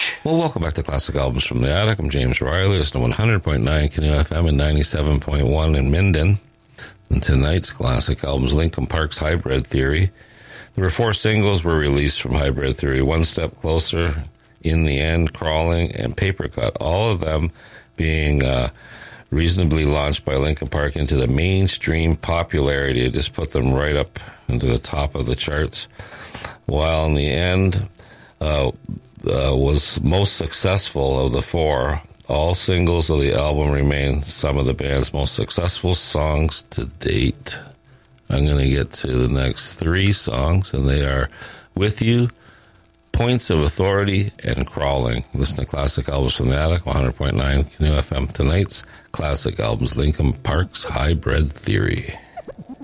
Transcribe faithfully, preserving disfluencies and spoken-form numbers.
Well, welcome back to Classic Albums from the Attic. I'm James Riley. It's one hundred point nine Canoe F M and ninety-seven point one in Minden. And tonight's Classic Albums, Linkin Park's Hybrid Theory. There were four singles were released from Hybrid Theory: One Step Closer, In the End, Crawling, and Paper Cut. All of them being uh, reasonably launched by Linkin Park into the mainstream popularity. It just put them right up into the top of the charts. While In the End uh, uh, was most successful of the four, all singles of the album remain some of the band's most successful songs to date. I'm going to get to the next three songs, and they are With You, Points of Authority, and Crawling. Listen to Classic Albums from the Attic, one hundred point nine Canoe F M. Tonight's Classic Albums, Linkin Park's Hybrid Theory.